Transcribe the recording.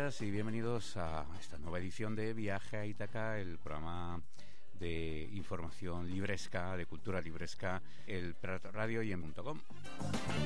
días y bienvenidos a esta nueva edición de Viaje a Ítaca, el programa de información libresca, de cultura libresca, el Prat Radio y en .com.